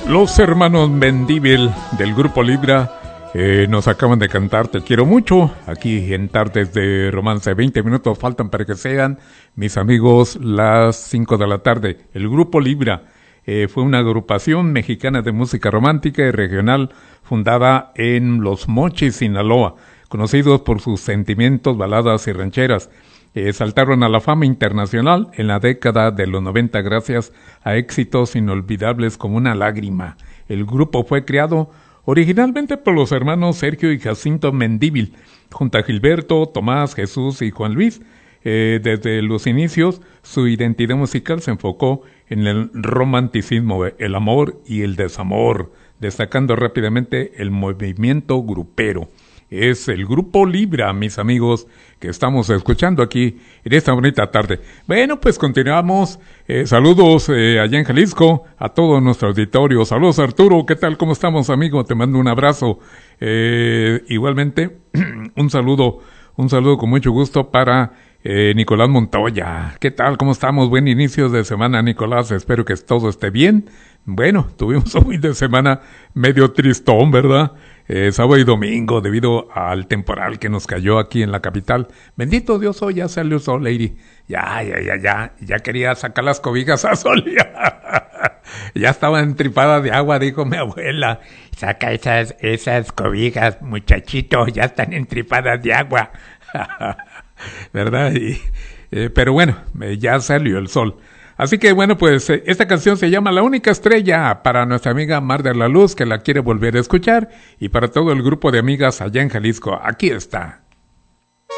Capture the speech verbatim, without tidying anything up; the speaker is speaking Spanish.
Los hermanos Mendívil del Grupo Libra eh, nos acaban de cantar Te quiero mucho, aquí en Tardes de Romance. veinte minutos faltan para que sean, mis amigos, las cinco de la tarde. El Grupo Libra eh, fue una agrupación mexicana de música romántica y regional fundada en Los Mochis, Sinaloa, conocidos por sus sentimientos, baladas y rancheras. Eh, saltaron a la fama internacional en la década de los noventa gracias a éxitos inolvidables como Una lágrima. El grupo fue creado originalmente por los hermanos Sergio y Jacinto Mendívil, junto a Gilberto, Tomás, Jesús y Juan Luis. Eh, desde los inicios, su identidad musical se enfocó en el romanticismo, el amor y el desamor, destacando rápidamente el movimiento grupero. Es el Grupo Libra, mis amigos, que estamos escuchando aquí en esta bonita tarde. Bueno, pues continuamos. Eh, saludos eh, allá en Jalisco a todo nuestro auditorio. Saludos, Arturo. ¿Qué tal? ¿Cómo estamos, amigo? Te mando un abrazo. Eh, igualmente, un saludo, un saludo con mucho gusto para eh, Nicolás Montoya. ¿Qué tal? ¿Cómo estamos? Buen inicio de semana, Nicolás. Espero que todo esté bien. Bueno, tuvimos un fin de semana medio tristón, ¿verdad? Eh, sábado y domingo, debido al temporal que nos cayó aquí en la capital. Bendito Dios, hoy ya salió el sol, Lady. Ya, ya, ya, ya, ya quería sacar las cobijas a sol. Ya, ya estaba entripada de agua, dijo mi abuela. Saca esas, esas cobijas, muchachito, ya están entripadas de agua. ¿Verdad? Y, eh, pero bueno, eh, ya salió el sol. Así que bueno, pues eh, esta canción se llama La Única Estrella, para nuestra amiga Mar de la Luz, que la quiere volver a escuchar, y para todo el grupo de amigas allá en Jalisco. Aquí está.